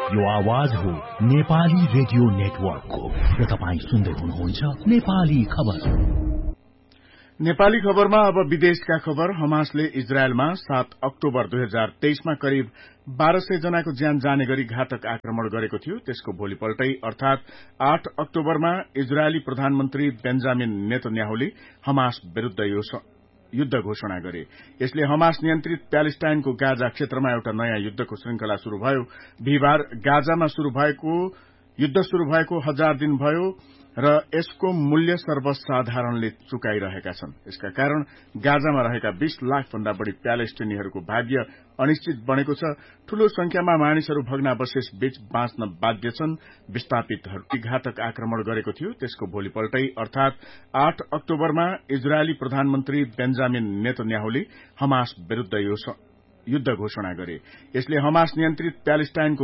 यो आवाज हो नेपाली रेडियो नेटवर्कको र तपाईँ सुन्दै हुनुहुन्छ नेपाली खबर। नेपाली खबरमा अब विदेशका खबर। हमासले इजरायलमा 7 अक्टोबर 2023 मा करिब 1200 जनाको ज्यान जाने गरी घातक आक्रमण गरेको थियो। त्यसको भोलिपल्टै अर्थात 8 अक्टोबरमा इजरायली प्रधानमन्त्री बेन्जामिन नेतन्याहुले हमास विरूद्ध युद्ध घोषणा गरे। यसले हमास नियन्त्रित प्यालेस्टाइनको गाजा क्षेत्रमा एउटा नयाँ युद्धको श्रृंखला शुरू भयो। बिहिबार गाजामा युद्ध शुरू भएको 1000 दिन भयो र यसको मूल्य सर्वसाधारणले चुकाइरहेका छन्। यसका कारण गाजामा रहेका 20 लाख भन्दा बढ़ी प्यालेस्टिनीहरूको भाग्य अनिश्चित बनेको छ। ठूलो संख्यामा मानिसहरू भग्नावशेष बीच बाँच्न बाध्य छन्। विस्थापितहरूले घातक आक्रमण गरेको थियो। त्यसको भोलिपल्टै अर्थात 8 अक्टोबरमा इजरायली प्रधानमन्त्री बेन्जामिन नेतन्याहुले हमास विरूद्ध युद्ध घोषणा गरे। यसले हमास नियन्त्रित प्यालेस्टाइनको